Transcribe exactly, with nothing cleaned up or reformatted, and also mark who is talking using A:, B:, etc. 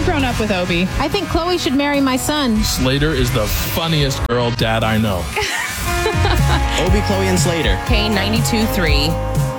A: I've grown up with Obi.
B: I think Chloe should marry my son.
C: Slater is the funniest girl dad I know.
D: Obi, Chloe, and Slater.
E: K ninety-two point three.